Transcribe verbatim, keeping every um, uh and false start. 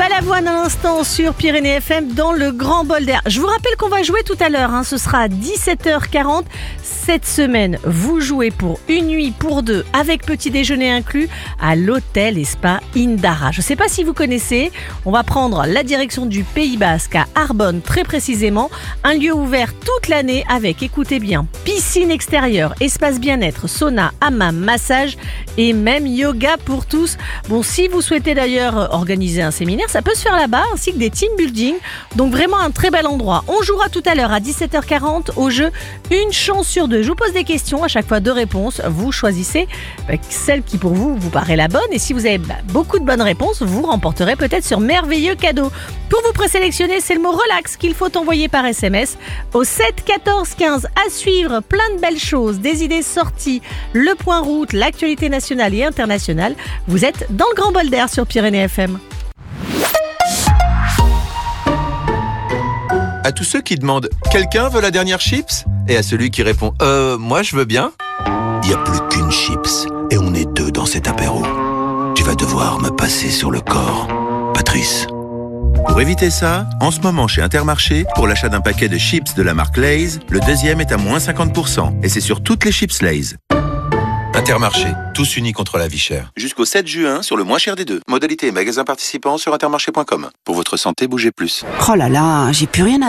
Balavoine à l'instant sur Pyrénées F M dans le Grand Bol d'Air. Je vous rappelle qu'on va jouer tout à l'heure, hein, ce sera à dix-sept heures quarante. Cette semaine, vous jouez pour une nuit pour deux avec petit déjeuner inclus à l'hôtel et spa Indara. Je ne sais pas si vous connaissez, on va prendre la direction du Pays Basque à Arbonne très précisément. Un lieu ouvert toute l'année avec, écoutez bien, piscine extérieure, espace bien-être, sauna, hammam, massage et même yoga pour tous. Bon, si vous souhaitez d'ailleurs organiser un séminaire, ça peut se faire là-bas, ainsi que des team building. Donc vraiment un très bel endroit. On jouera tout à l'heure à dix-sept heures quarante au jeu Une chance sur deux. Je vous pose des questions, à chaque fois deux réponses. Vous choisissez celle qui pour vous vous paraît la bonne. Et si vous avez bah, beaucoup de bonnes réponses, vous remporterez peut-être ce merveilleux cadeau. Pour vous présélectionner, c'est le mot relax qu'il faut envoyer par S M S au sept quatorze quinze. À suivre, plein de belles choses, des idées sorties, le point route, l'actualité nationale et internationale. Vous êtes dans le Grand Bol d'Air sur Pyrénées F M. À tous ceux qui demandent « Quelqu'un veut la dernière chips ?» et à celui qui répond « Euh, moi je veux bien », il n'y a plus qu'une chips et on est deux dans cet apéro. Tu vas devoir me passer sur le corps, Patrice. Pour éviter ça, en ce moment chez Intermarché, pour l'achat d'un paquet de chips de la marque Lay's, le deuxième est à moins cinquante pour cent et c'est sur toutes les chips Lay's. Intermarché, tous unis contre la vie chère. Jusqu'au sept juin sur le moins cher des deux. Modalité et magasin participants sur intermarché point com. Pour votre santé, bougez plus. Oh là là, j'ai plus rien à